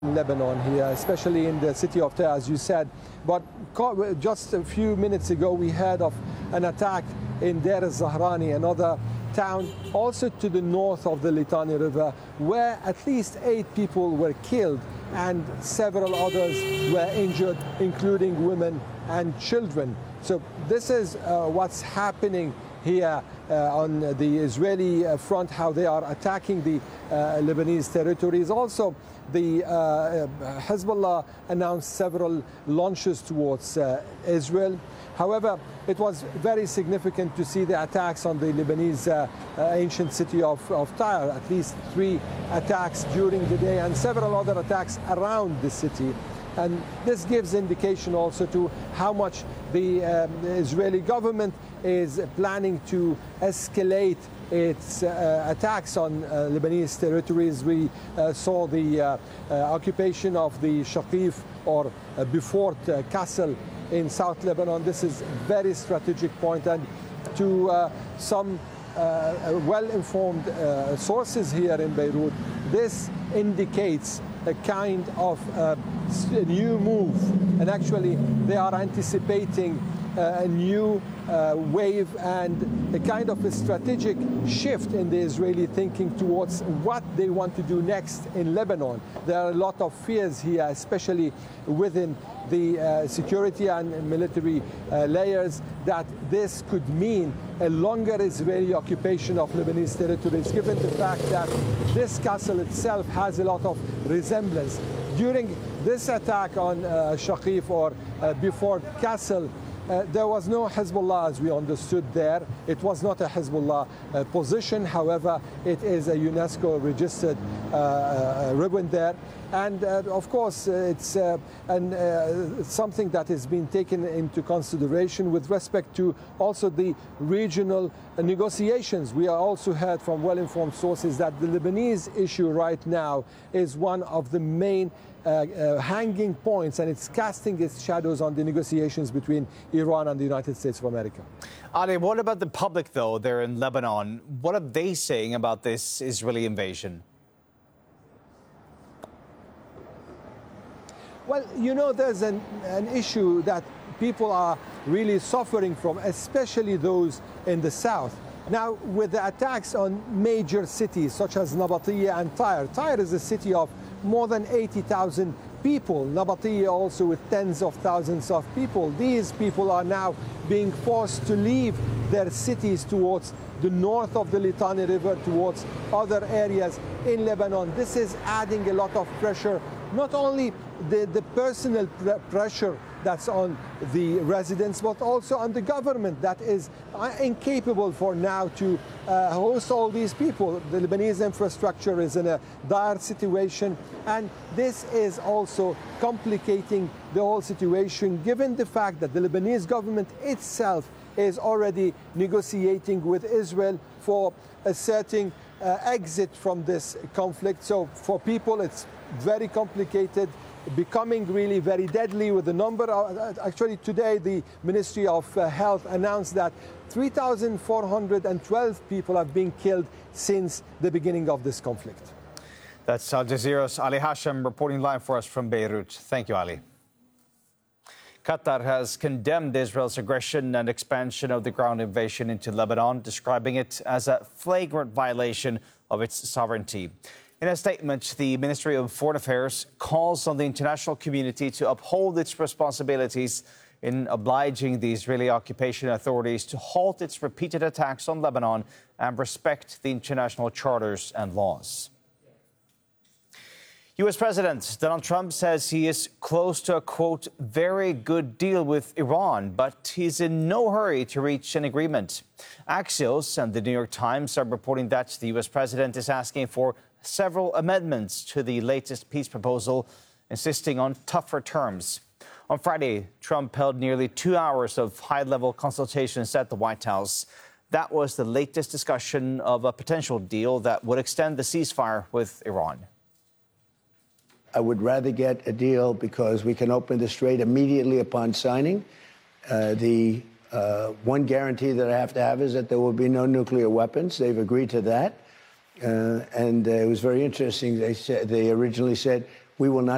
Lebanon here, especially in the city of Tyre, as you said. But just a few minutes ago, we heard of an attack in Deir el-Zahrani, another town also to the north of the Litani River, where at least 8 people were killed and several others were injured, including women and children. So this is what's happening here on the Israeli front, how they are attacking the Lebanese territories. Also, the Hezbollah announced several launches towards Israel. However, it was very significant to see the attacks on the Lebanese ancient city of Tyre, at least 3 attacks during the day and several other attacks around the city. And this gives indication also to how much the Israeli government is planning to escalate its attacks on Lebanese territories. We saw the occupation of the Shaqif or Beaufort Castle in South Lebanon. This is a very strategic point, and to some well-informed sources here in Beirut, this indicates a kind of new move, and actually they are anticipating a new wave and a kind of a strategic shift in the Israeli thinking towards what they want to do next in Lebanon. There are a lot of fears here, especially within the security and military layers, that this could mean a longer Israeli occupation of Lebanese territories, given the fact that this castle itself has a lot of resemblance. During this attack on Shaqif or Beaufort Castle, there was no Hezbollah, as we understood there. It was not a Hezbollah position. However, it is a UNESCO registered ruin there. And of course, it's something that has been taken into consideration with respect to also the regional negotiations. We are also heard from well-informed sources that the Lebanese issue right now is one of the main hanging points, and it's casting its shadows on the negotiations between Iran and the United States of America. Ali, what about the public, though, there in Lebanon? What are they saying about this Israeli invasion? Well, you know, there's an issue that people are really suffering from, especially those in the south. Now, with the attacks on major cities such as Nabatiyya and Tyre, Tyre is a city of more than 80,000 people. Nabatiyya also with tens of thousands of people. These people are now being forced to leave their cities towards the north of the Litani River, towards other areas in Lebanon. This is adding a lot of pressure, not only the personal pressure that's on the residents, but also on the government that is incapable for now to host all these people. The Lebanese infrastructure is in a dire situation, and this is also complicating the whole situation, given the fact that the Lebanese government itself is already negotiating with Israel for a certain exit from this conflict. So for people, it's very complicated, becoming really very deadly with the number. Actually, today, the Ministry of Health announced that 3,412 people have been killed since the beginning of this conflict. That's Al Jazeera's Ali Hashem reporting live for us from Beirut. Thank you, Ali. Qatar has condemned Israel's aggression and expansion of the ground invasion into Lebanon, describing it as a flagrant violation of its sovereignty. In a statement, the Ministry of Foreign Affairs calls on the international community to uphold its responsibilities in obliging the Israeli occupation authorities to halt its repeated attacks on Lebanon and respect the international charters and laws. U.S. President Donald Trump says he is close to a, quote, very good deal with Iran, but he's in no hurry to reach an agreement. Axios and the New York Times are reporting that the U.S. president is asking for several amendments to the latest peace proposal, insisting on tougher terms. On Friday, Trump held nearly 2 hours of high-level consultations at the White House. That was the latest discussion of a potential deal that would extend the ceasefire with Iran. I would rather get a deal because we can open the strait immediately upon signing. The one guarantee that I have to have is that there will be no nuclear weapons. They've agreed to that. And it was very interesting. They originally said, we will not